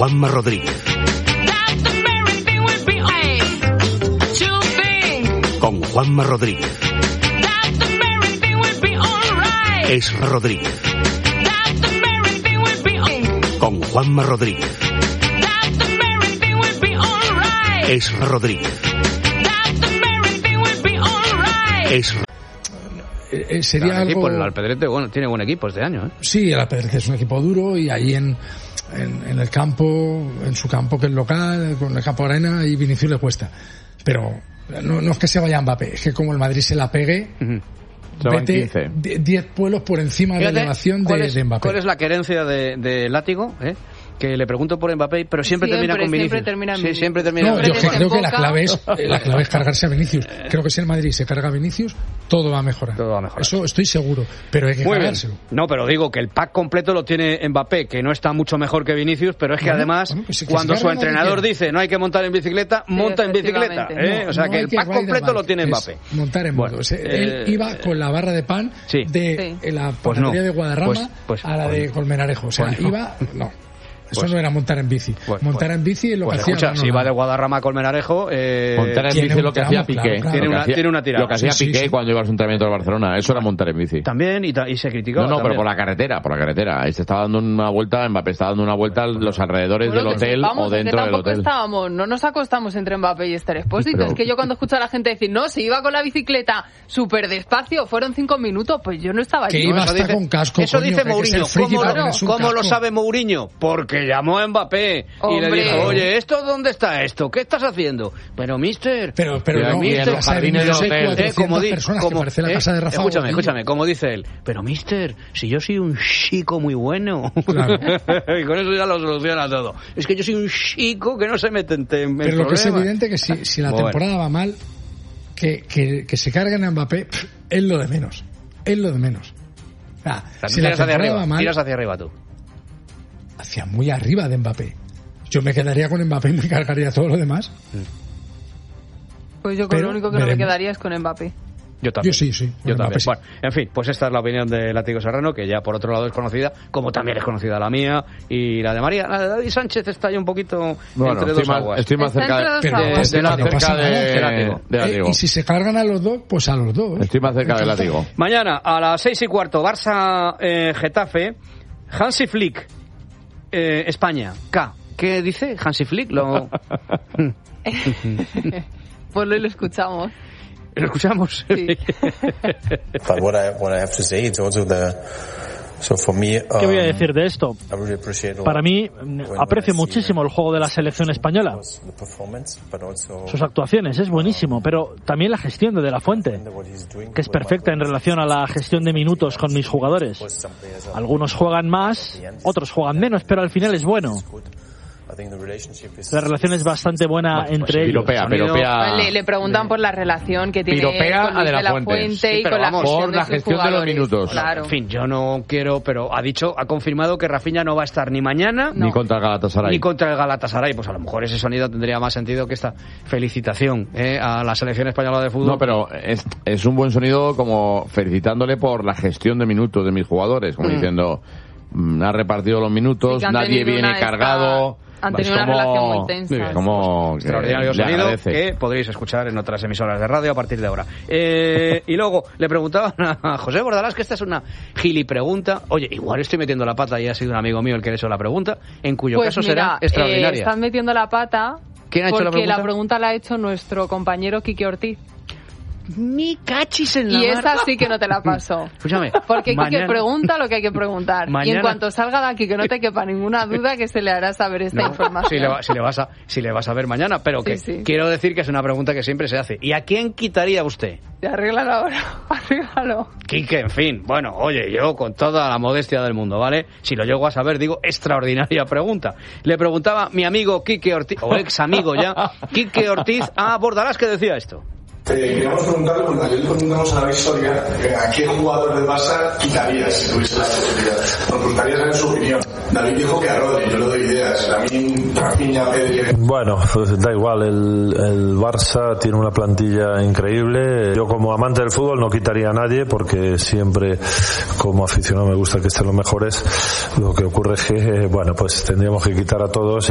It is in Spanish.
Juanma Rodríguez. Con Juanma Rodríguez. Es Rodríguez. Con Juanma Rodríguez. Es Rodríguez. Sería algo... equipo, el Alpedrete, bueno, tiene buen equipo este año, ¿eh? Sí, el Alpedrete es un equipo duro y ahí en el campo, en su campo que es local, con el campo arena, y Vinicius le cuesta. Pero no es que se vaya a Mbappé, es que como el Madrid se la pegue, vete 10 pueblos por encima de la elevación de Mbappé. ¿Cuál es la querencia de Látigo, que le pregunto por Mbappé, pero siempre termina con Vinicius? Siempre termina. Yo creo que la clave es cargarse a Vinicius. Creo que si el Madrid se carga a Vinicius, todo va a mejorar. Eso estoy seguro, pero hay que cargárselo. No, pero digo que el pack completo lo tiene Mbappé, que no está mucho mejor que Vinicius, pero es que además, cuando su entrenador dice no hay que montar en bicicleta, monta en bicicleta. O sea, que el pack completo lo tiene Mbappé. Montar en moto. Él iba con la barra de pan de la panadería de Guadarrama a la de Colmenarejo. O sea, iba... No. Eso no era montar en bici. Montar en bici es lo que hacía. Escucha, si va de Guadarrama a Colmenarejo... montar en bici es lo que hacía Piqué. Tiene una tirada. Lo que hacía Piqué cuando iba al ayuntamiento de Barcelona. Eso era montar en bici. También, y se criticaba. No, pero por la carretera. Ahí se estaba dando una vuelta, Mbappé estaba dando una vuelta a los alrededores del hotel o dentro del hotel. No nos acostamos entre Mbappé y Esther Expósito. Es que yo cuando escucho a la gente decir, no, se iba con la bicicleta súper despacio, fueron 5 minutos, pues yo no estaba allí. Que iba hasta con casco. Eso dice Mourinho. ¿Cómo lo sabe Mourinho? Porque llamó a Mbappé y le dijo, oye, ¿esto dónde está esto? ¿Qué estás haciendo? Pero mister, pero no, mister, los jardines del hotel, como parece la casa de Rafa. Escúchame, como dice él, pero mister, si yo soy un chico muy bueno. Claro. Y con eso ya lo soluciona todo. Es que yo soy un chico que no se mete en pero problemas. Lo que es evidente que si la temporada va mal, que se carguen a Mbappé es lo de menos. Si la temporada va mal, tiras hacia arriba tú. Hacia muy arriba de Mbappé. Yo me quedaría con Mbappé y me cargaría todo lo demás. Pues yo con lo único que no me quedaría es con Mbappé. Yo también. Yo también. Bueno, en fin, pues esta es la opinión de Látigo Serrano, que ya por otro lado es conocida, como también es conocida la mía y la de María. La de David Sánchez está ahí un poquito entre dos aguas. Estoy más cerca de Látigo. Y si se cargan a los dos, pues a los dos. Estoy más cerca de Látigo. Mañana a las 6:15, Barça Getafe, Hansi Flick, España, K. ¿Qué dice Hansi Flick? Pues lo escuchamos. ¿Lo escuchamos? Sí. ¿Qué voy a decir de esto? Para mí, aprecio muchísimo el juego de la selección española. Sus actuaciones es buenísimo, pero también la gestión de la Fuente, que es perfecta en relación a la gestión de minutos con mis jugadores. Algunos juegan más, otros juegan menos, pero al final es bueno. La relación es bastante buena entre ellos. Le preguntan por la relación que tiene con de la Fuente y con la gestión de los minutos. Claro. En fin, yo no quiero, pero ha confirmado que Rafinha no va a estar ni mañana ni contra el Galatasaray. Pues a lo mejor ese sonido tendría más sentido que esta felicitación a la selección española de fútbol. No, pero es un buen sonido como felicitándole por la gestión de minutos de mis jugadores, como diciendo, ha repartido los minutos, nadie viene cargado. Han tenido una relación muy tensa. Como extraordinario sonido que podréis escuchar en otras emisoras de radio a partir de ahora. Y luego le preguntaban a José Bordalás, que esta es una gilipregunta. Oye, igual estoy metiendo la pata y ha sido un amigo mío el que le hizo la pregunta, en cuyo caso será extraordinaria. Están metiendo la pata. ¿Quién ha hecho la pregunta? Porque la pregunta la ha hecho nuestro compañero Quique Ortiz. Mi cachis en la y esa sí que no te la paso. Escúchame. Porque Quique pregunta lo que hay que preguntar. Mañana... Y en cuanto salga de aquí, que no te quepa ninguna duda que se le hará saber esta información. Si le vas a ver mañana, pero que quiero decir que es una pregunta que siempre se hace. ¿Y a quién quitaría usted? Arréglalo ahora, arréglalo. Quique, en fin, bueno, oye, yo con toda la modestia del mundo, ¿vale? Si lo llego a saber, digo, extraordinaria pregunta. Le preguntaba mi amigo Quique Ortiz, o ex amigo ya, Quique Ortiz a Bordalás, que decía esto. Queríamos preguntarle, porque ayer preguntamos a la historia, ¿a qué jugador del Barça quitarías si tuviese la posibilidad? Nos preguntaría saber su opinión. David dijo que a Rodri, yo le doy ideas. A mí, Rafinha, Pedri... Bueno, pues da igual, el Barça tiene una plantilla increíble. Yo como amante del fútbol no quitaría a nadie, porque siempre como aficionado me gusta que estén los mejores. Lo que ocurre es que, bueno, pues tendríamos que quitar a todos.